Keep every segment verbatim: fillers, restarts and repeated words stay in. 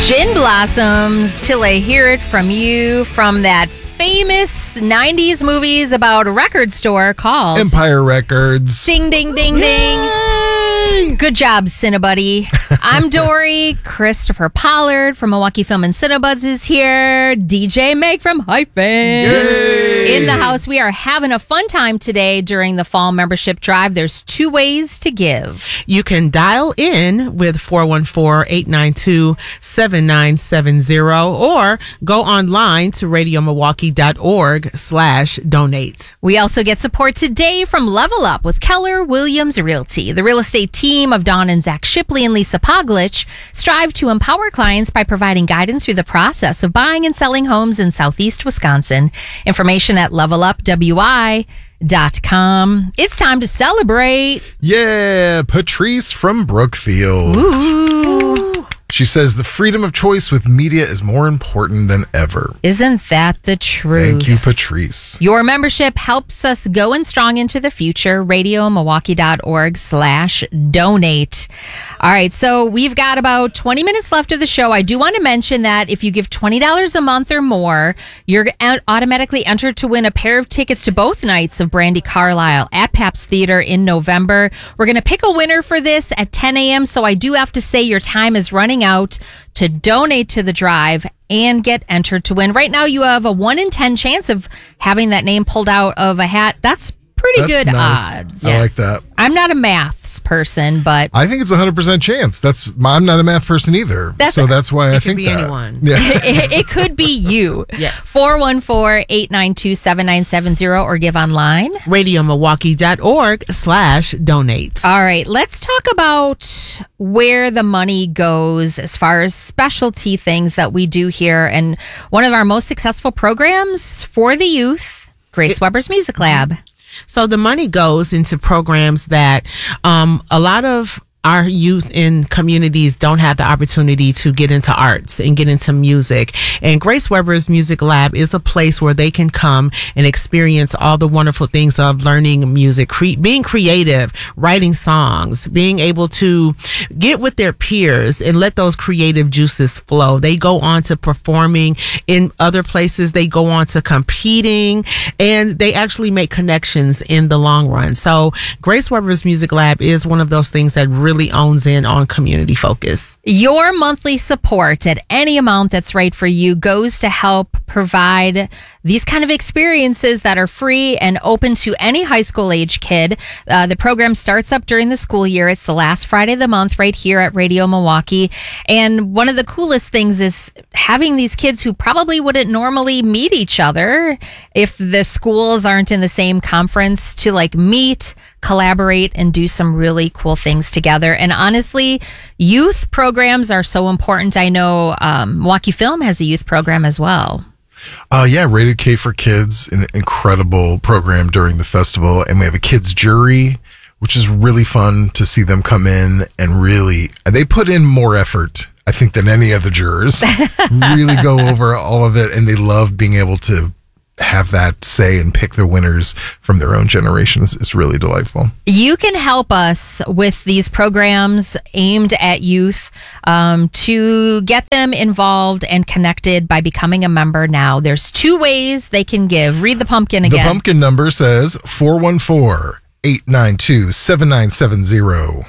Gin Blossoms, Till I Hear It From You, from that famous nineties movies about a record store called Empire Records. Ding, ding, ding, ding. Good job, Cinebuddy. I'm Dory. Christopher Pollard from Milwaukee Film and Cinebuds is here. D J Meg from Hyphen. Yay. In the house. We are having a fun time today during the fall membership drive. There's two ways to give. You can dial in with four one four, eight nine two, seven nine seven zero or go online to radio milwaukee dot org slash donate. We also get support today from Level Up with Keller Williams Realty. The real estate team of Dawn and Zach Shipley and Lisa Poglich strive to empower clients by providing guidance through the process of buying and selling homes in Southeast Wisconsin. Information at level up w i dot com. It's time to celebrate. Yeah, Patrice from Brookfield. Ooh. She says the freedom of choice with media is more important than ever. Isn't that the truth? Thank you, Patrice. Your membership helps us going strong into the future. radio milwaukee dot org slash donate. All right, so we've got about twenty minutes left of the show. I do want to mention that if you give twenty dollars a month or more, you're automatically entered to win a pair of tickets to both nights of Brandy Carlisle at Pabst Theater in November. We're going to pick a winner for this at ten a.m., so I do have to say your time is running out to donate to the drive and get entered to win. Right now, you have a one in ten chance of having that name pulled out of a hat. That's pretty That's good nice. odds. I like that. I'm not a maths person, but I think it's a one hundred percent chance. That's I'm not a math person either. That's so that's why it I could think be that. anyone. Yeah. it, it could be you. Yes. four one four, eight nine two, seven nine seven zero or give online. radio milwaukee dot org slash donate. All right, let's talk about where the money goes as far as specialty things that we do here. And one of our most successful programs for the youth, Grace It- Weber's Music Lab. So the money goes into programs that um, a lot of our youth in communities don't have the opportunity to get into arts and get into music. And Grace Weber's Music Lab is a place where they can come and experience all the wonderful things of learning music, cre- being creative, writing songs, being able to get with their peers and let those creative juices flow. They go on to performing in other places. They go on to competing, and they actually make connections in the long run. So Grace Weber's Music Lab is one of those things that really really owns in on community focus. Your monthly support at any amount that's right for you goes to help provide these kind of experiences that are free and open to any high school age kid. Uh, the program starts up during the school year. It's the last Friday of the month right here at Radio Milwaukee. And one of the coolest things is having these kids who probably wouldn't normally meet each other if the schools aren't in the same conference to like meet, collaborate, and do some really cool things together. And honestly, youth programs are so important. I know um, Milwaukee Film has a youth program as well. Uh, yeah, Rated K for Kids, an incredible program during the festival. And we have a kids jury, which is really fun to see them come in and really, they put in more effort, I think, than any other jurors. Really go over all of it. And they love being able to have that say and pick the winners from their own generations. It's really delightful. You can help us with these programs aimed at youth um, to get them involved and connected by becoming a member now. There's two ways they can give. Read the pumpkin again. The pumpkin number says four one four, eight nine two, seven nine seven zero.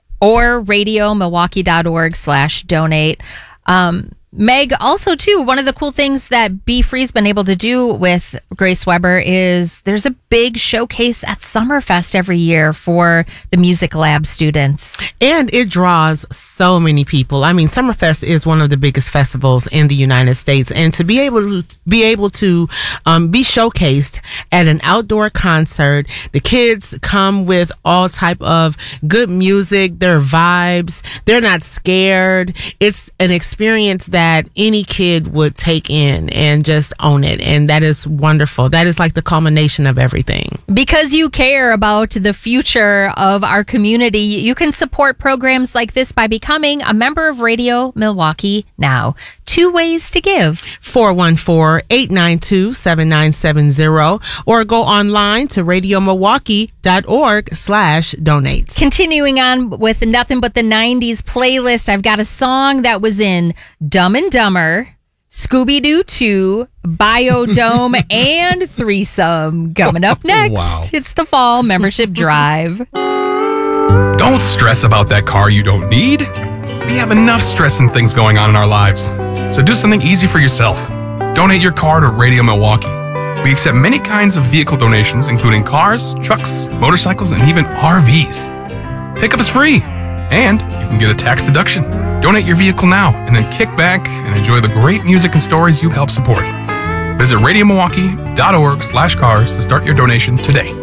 Or radio milwaukee dot org slash donate. Um, Meg, also, too, one of the cool things that Be Free's been able to do with Grace Weber is there's a big showcase at Summerfest every year for the Music Lab students. And it draws so many people. I mean, Summerfest is one of the biggest festivals in the United States. And to be able to be able to um, be showcased at an outdoor concert, the kids come with all type of good music, their vibes. They're not scared. It's an experience that that any kid would take in and just own it. And that is wonderful. That is like the culmination of everything. Because you care about the future of our community, you can support programs like this by becoming a member of Radio Milwaukee now. Two ways to give. four one four, eight nine two, seven nine seven zero or go online to radio milwaukee dot org slash donate. Continuing on with Nothing But the nineties playlist, I've got a song that was in Dumb Dumb and Dumber, Scooby-Doo two, Biodome, and Threesome. Coming up next, Wow. It's the fall membership drive. Don't stress about that car you don't need. We have enough stress and things going on in our lives. So do something easy for yourself. Donate your car to Radio Milwaukee. We accept many kinds of vehicle donations, including cars, trucks, motorcycles, and even R Vs. Pickup is free, and you can get a tax deduction. Donate your vehicle now, and then kick back and enjoy the great music and stories you help support. Visit radio milwaukee dot org slash cars to start your donation today.